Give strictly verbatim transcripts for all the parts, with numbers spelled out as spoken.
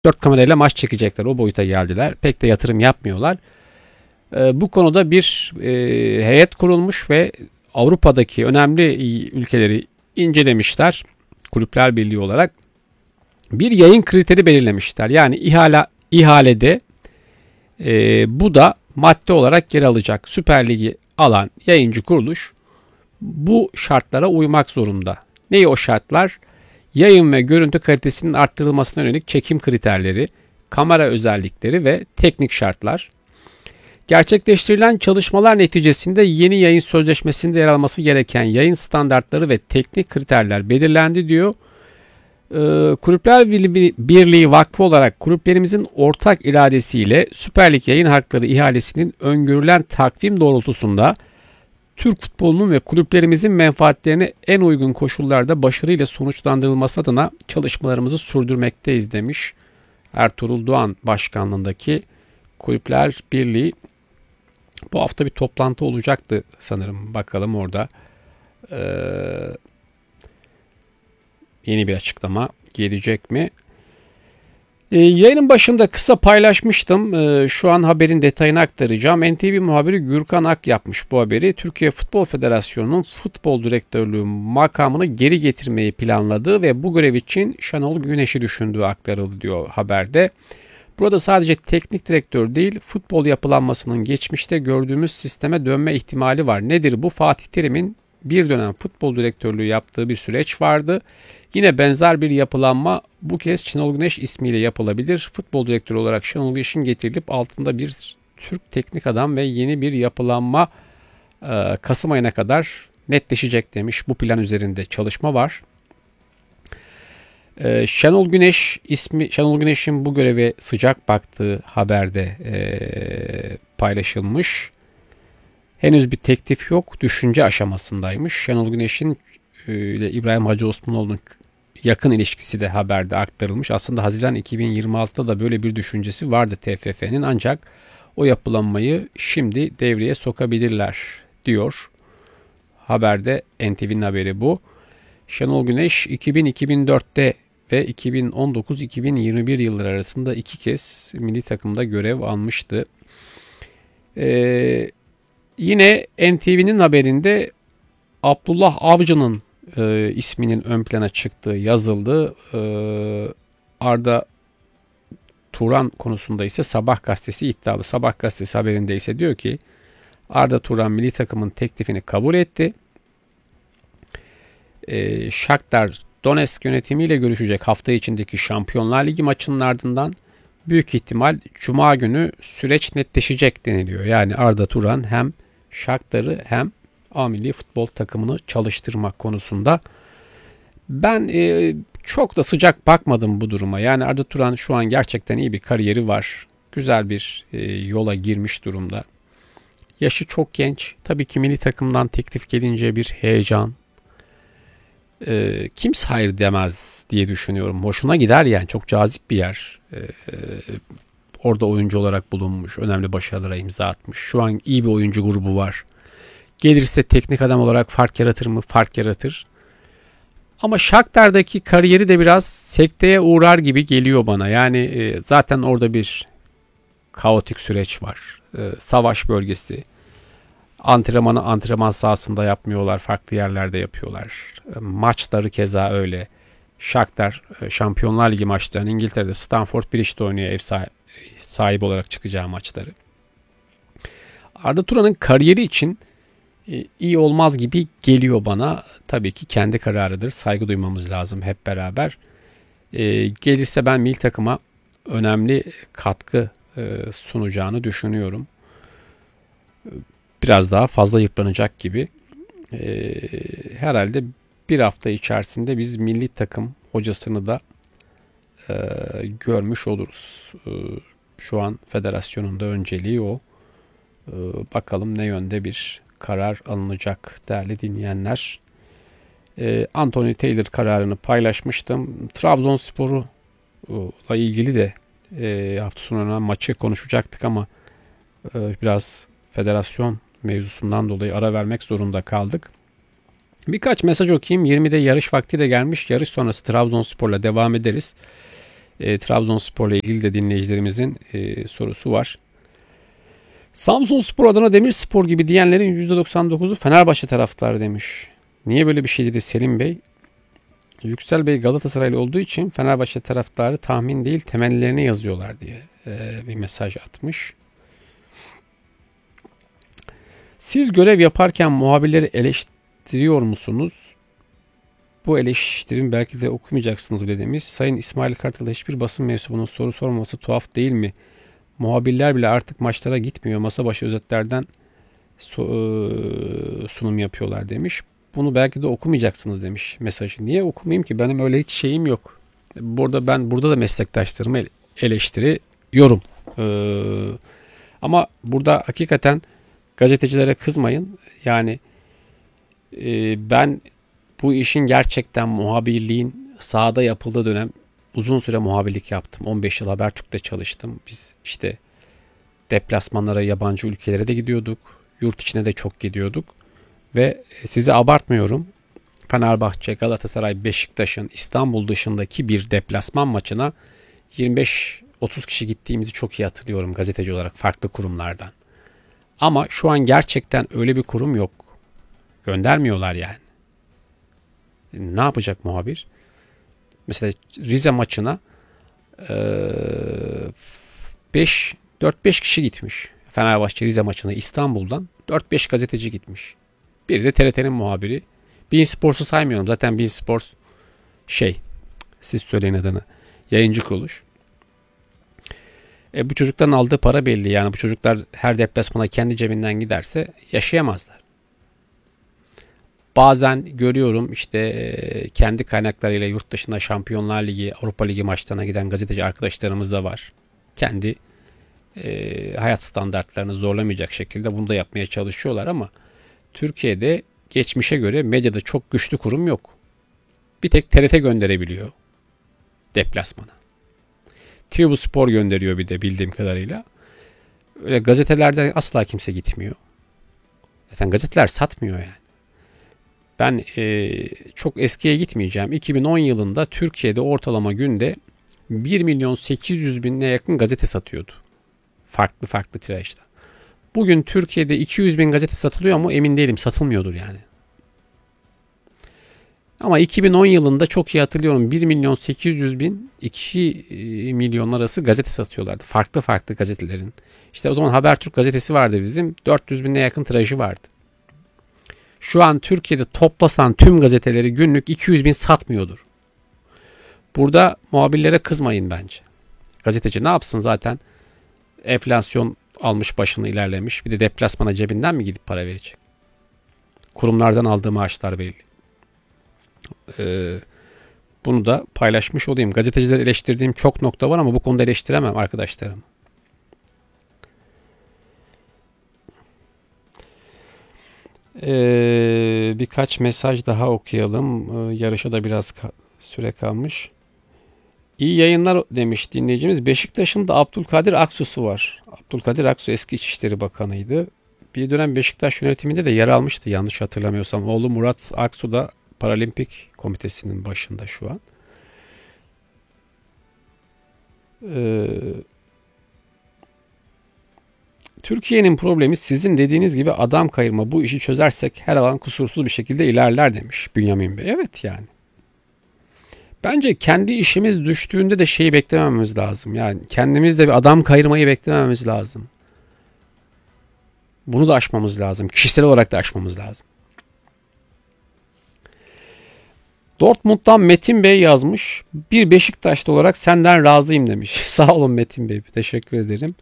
dört kamerayla maç çekecekler. O boyuta geldiler. Pek de yatırım yapmıyorlar. E, bu konuda bir e, heyet kurulmuş ve Avrupa'daki önemli ülkeleri incelemişler. Kulüpler Birliği olarak bir yayın kriteri belirlemişler. Yani ihale, ihalede e, bu da madde olarak yer alacak. Süper Lig'i alan yayıncı kuruluş bu şartlara uymak zorunda. Neyi o şartlar? Yayın ve görüntü kalitesinin arttırılmasına yönelik çekim kriterleri, kamera özellikleri ve teknik şartlar. Gerçekleştirilen çalışmalar neticesinde yeni yayın sözleşmesinde yer alması gereken yayın standartları ve teknik kriterler belirlendi diyor. Ee, Kulüpler Birliği Vakfı olarak kulüplerimizin ortak iradesiyle Süper Lig yayın hakları ihalesinin öngörülen takvim doğrultusunda Türk futbolunun ve kulüplerimizin menfaatlerine en uygun koşullarda başarıyla sonuçlandırılması adına çalışmalarımızı sürdürmekteyiz demiş Ertuğrul Doğan başkanlığındaki Kulüpler Birliği. Bu hafta bir toplantı olacaktı sanırım. Bakalım orada ee, yeni bir açıklama gelecek mi? Ee, yayının başında kısa paylaşmıştım. Ee, şu an haberin detayını aktaracağım. N T V muhabiri Gürkan Ak yapmış bu haberi. Türkiye Futbol Federasyonu'nun futbol direktörlüğü makamını geri getirmeyi planladığı ve bu görev için Şenol Güneş'i düşündüğü aktarıldı diyor haberde. Burada sadece teknik direktör değil, futbol yapılanmasının geçmişte gördüğümüz sisteme dönme ihtimali var. Nedir bu? Fatih Terim'in bir dönem futbol direktörlüğü yaptığı bir süreç vardı. Yine benzer bir yapılanma bu kez Şenol Güneş ismiyle yapılabilir. Futbol direktörü olarak Şenol Güneş'in getirilip altında bir Türk teknik adam ve yeni bir yapılanma e, Kasım ayına kadar netleşecek demiş. Bu plan üzerinde çalışma var. E, Şenol Güneş ismi Şenol Güneş'in bu göreve sıcak baktığı haberde e, paylaşılmış. Henüz bir teklif yok. Düşünce aşamasındaymış. Şenol Güneş'in ile İbrahim Hacı Osmanoğlu'nun yakın ilişkisi de haberde aktarılmış. Aslında Haziran iki bin yirmi altıda da böyle bir düşüncesi vardı T F F'nin, ancak o yapılanmayı şimdi devreye sokabilirler diyor. Haberde N T V'nin haberi bu. Şenol Güneş iki bin iki bin dörtte ve iki bin on dokuz iki bin yirmi bir yılları arasında iki kez milli takımda görev almıştı. Ee, yine N T V'nin haberinde Abdullah Avcı'nın e, isminin ön plana çıktığı yazıldı. E, Arda Turan konusunda ise Sabah gazetesi iddialı. Sabah gazetesi haberinde ise diyor ki Arda Turan milli takımın teklifini kabul etti. E, Shakhtar Donetsk yönetimiyle görüşecek hafta içindeki Şampiyonlar Ligi maçının ardından büyük ihtimal Cuma günü süreç netleşecek deniliyor. Yani Arda Turan hem Shakhtar'ı hem A milli futbol takımını çalıştırmak konusunda. Ben e, çok da sıcak bakmadım bu duruma. Yani Arda Turan şu an gerçekten iyi bir kariyeri var. Güzel bir e, yola girmiş durumda. Yaşı çok genç. Tabii ki milli takımdan teklif gelince bir heyecan. E, kimse hayır demez diye düşünüyorum. Hoşuna gider yani. Çok cazip bir yer. E, e, orada oyuncu olarak bulunmuş. Önemli başarılara imza atmış. Şu an iyi bir oyuncu grubu var. Gelirse teknik adam olarak fark yaratır mı? Fark yaratır. Ama Shakhtar'daki kariyeri de biraz sekteye uğrar gibi geliyor bana. Yani e, zaten orada bir kaotik süreç var. E, savaş bölgesi. Antrenmanı antrenman sahasında yapmıyorlar. Farklı yerlerde yapıyorlar. E, maçları keza öyle. Shakhtar e, Şampiyonlar Ligi maçlarını İngiltere'de Stamford Bridge'de oynuyor, ev sahibi, sahibi olarak çıkacağı maçları. Arda Turan'ın kariyeri için iyi olmaz gibi geliyor bana. Tabii ki kendi kararıdır. Saygı duymamız lazım hep beraber. E, gelirse ben milli takıma önemli katkı e, sunacağını düşünüyorum. Biraz daha fazla yıpranacak gibi. E, herhalde bir hafta içerisinde biz milli takım hocasını da e, görmüş oluruz. E, şu an federasyonun da önceliği o. E, bakalım ne yönde bir karar alınacak değerli dinleyenler. Ee, Anthony Taylor kararını paylaşmıştım. Trabzonspor'la ilgili de e, hafta sonu maçı konuşacaktık ama e, biraz federasyon mevzusundan dolayı ara vermek zorunda kaldık. Birkaç mesaj okuyayım. yirmide yarış vakti de gelmiş. Yarış sonrası Trabzonspor'la devam ederiz. E, Trabzonspor'la ilgili de dinleyicilerimizin e, sorusu var. Samsunspor adına Demirspor gibi diyenlerin yüzde doksan dokuzu Fenerbahçe taraftarı demiş. Niye böyle bir şey dedi Selim Bey? Yüksel Bey Galatasaraylı olduğu için Fenerbahçe taraftarı tahmin değil temellerini yazıyorlar diye e, bir mesaj atmış. Siz görev yaparken muhabirleri eleştiriyor musunuz? Bu eleştirimi belki de okumayacaksınız bile demiş. Sayın İsmail Kartal'a hiçbir basın mensubunun soru sormaması tuhaf değil mi? Muhabirler bile artık maçlara gitmiyor. Masa başı özetlerden sunum yapıyorlar demiş. Bunu belki de okumayacaksınız demiş mesajı. Niye okumayayım ki? Benim öyle hiç şeyim yok. Burada ben burada da meslektaşlarımı eleştiriyorum. Ee, ama burada hakikaten gazetecilere kızmayın. Yani e, ben bu işin gerçekten muhabirliğin sahada yapıldığı dönem uzun süre muhabirlik yaptım. on beş yıl Habertürk'te çalıştım. Biz işte deplasmanlara, yabancı ülkelere de gidiyorduk. Yurt içine de çok gidiyorduk. Ve size abartmıyorum. Fenerbahçe, Galatasaray, Beşiktaş'ın İstanbul dışındaki bir deplasman maçına yirmi beş otuz kişi gittiğimizi çok iyi hatırlıyorum gazeteci olarak farklı kurumlardan. Ama şu an gerçekten öyle bir kurum yok. Göndermiyorlar yani. Ne yapacak muhabir? Mesela Rize maçına beş dört beş kişi gitmiş. Fenerbahçe Rize maçına İstanbul'dan dört beş gazeteci gitmiş. Biri de T R T'nin muhabiri. Bein Sports'u saymıyorum. Zaten Bein Sports şey, siz söyleyin adını, yayıncı kuruluş. E, bu çocukların aldığı para belli. Yani bu çocuklar her deplasmana kendi cebinden giderse yaşayamazlar. Bazen görüyorum işte kendi kaynaklarıyla yurt dışında Şampiyonlar Ligi, Avrupa Ligi maçlarına giden gazeteci arkadaşlarımız da var. Kendi e, hayat standartlarını zorlamayacak şekilde bunu da yapmaya çalışıyorlar ama Türkiye'de geçmişe göre medyada çok güçlü kurum yok. Bir tek T R T gönderebiliyor deplasmana. Trabzonspor gönderiyor bir de bildiğim kadarıyla. Öyle gazetelerde asla kimse gitmiyor. Zaten gazeteler satmıyor yani. Ben e, çok eskiye gitmeyeceğim. iki bin on yılında Türkiye'de ortalama günde bir milyon sekiz yüz bine yakın gazete satıyordu. Farklı farklı tirajda. Bugün Türkiye'de iki yüz bin gazete satılıyor mu emin değilim. Satılmıyordur yani. Ama iki bin on yılında çok iyi hatırlıyorum. bir milyon sekiz yüz bin iki milyon arası gazete satıyorlardı. Farklı farklı gazetelerin. İşte o zaman Habertürk gazetesi vardı bizim. dört yüz bine yakın tirajı vardı. Şu an Türkiye'de toplasan tüm gazeteleri günlük iki yüz bin satmıyordur. Burada muhabirlere kızmayın bence. Gazeteci ne yapsın zaten? Enflasyon almış başını ilerlemiş. Bir de deplasmana cebinden mi gidip para verecek? Kurumlardan aldığı maaşlar belli. Ee, bunu da paylaşmış olayım. Gazetecileri eleştirdiğim çok nokta var ama bu konuda eleştiremem arkadaşlarım. Ee, birkaç mesaj daha okuyalım. Ee, yarışa da biraz ka- süre kalmış. İyi yayınlar demiş dinleyicimiz. Beşiktaş'ın da Abdülkadir Aksu'su var. Abdülkadir Aksu eski İçişleri Bakanı'ydı. Bir dönem Beşiktaş yönetiminde de yer almıştı yanlış hatırlamıyorsam. Oğlu Murat Aksu da Paralimpik Komitesi'nin başında şu an. Ee, Türkiye'nin problemi sizin dediğiniz gibi adam kayırma. Bu işi çözersek her alan kusursuz bir şekilde ilerler demiş Bünyamin Bey. Evet yani. Bence kendi işimiz düştüğünde de şeyi beklemememiz lazım. Yani kendimiz de bir adam kayırmayı beklemememiz lazım. Bunu da aşmamız lazım. Kişisel olarak da aşmamız lazım. Dortmund'dan Metin Bey yazmış. Bir Beşiktaşlı olarak senden razıyım demiş. Sağ olun Metin Bey. Teşekkür ederim.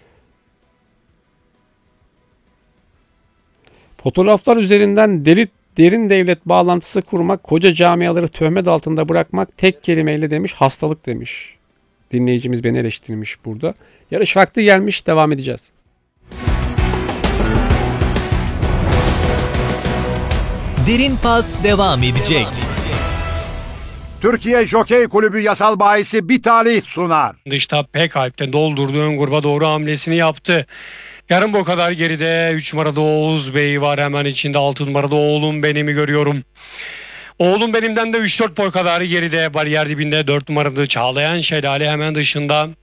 Fotoğraflar üzerinden deli, derin devlet bağlantısı kurmak, koca camiaları töhmet altında bırakmak tek kelimeyle demiş, hastalık demiş. Dinleyicimiz beni eleştirmiş burada. Yarış vakti gelmiş, devam edeceğiz. Derin Pas devam edecek. Türkiye Jokey Kulübü yasal bahisi bir talih sunar. Dışta Pekhalp'te doldurduğu ön gruba doğru hamlesini yaptı. Yarım bu kadar geride üç numarada Oğuz Bey var, hemen içinde altı numarada Oğlum Benim'i görüyorum. Oğlum benimden de üç dört boy kadar geride, bariyer dibinde dört numaralı Çağlayan Şelale hemen dışında.